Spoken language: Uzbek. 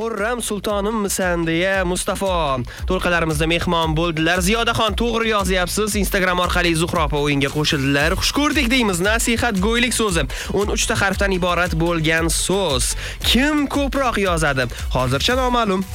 Xurram sultonimmisan deya Mustafa to'lqalarimizda mehmon bo'ldilar. Ziyodaxon to'g'ri yozyapsiz. Instagram orqali Zuhra opa o'yinga qo'shildilar. Xush ko'rdik deymiz. Nasihat go'ylik so'zi 13 ta harfdan iborat bo'lgan so'z. Kim ko'proq yozadi? Hozircha noma'lum.